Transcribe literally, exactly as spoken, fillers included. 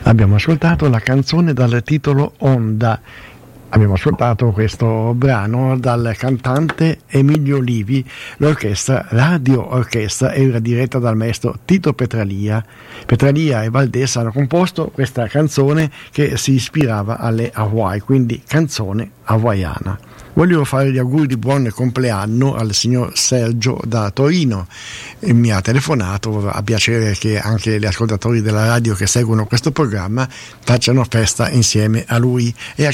Abbiamo ascoltato la canzone dal titolo Onda. Abbiamo ascoltato questo brano dal cantante Emilio Livi. L'orchestra Radio Orchestra era diretta dal maestro Tito Petralia. Petralia e Valdés hanno composto questa canzone che si ispirava alle Hawaii, quindi canzone hawaiana. Voglio fare gli auguri di buon compleanno al signor Sergio da Torino. E mi ha telefonato, a piacere che anche gli ascoltatori della radio che seguono questo programma facciano festa insieme a lui. E a